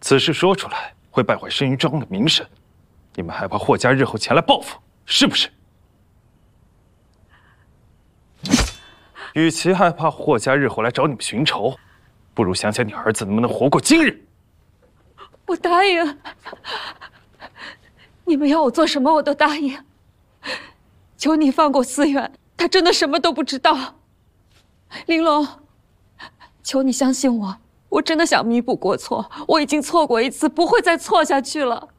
此事说出来会败坏深云庄的名声，你们害怕霍家日后前来报复，是不是？与其害怕霍家日后来找你们寻仇，不如想想你儿子能不能活过今日。 我答应，你们要我做什么我都答应。求你放过思远，他真的什么都不知道。玲珑，求你相信我，我真的想弥补过错，我已经错过一次，不会再错下去了。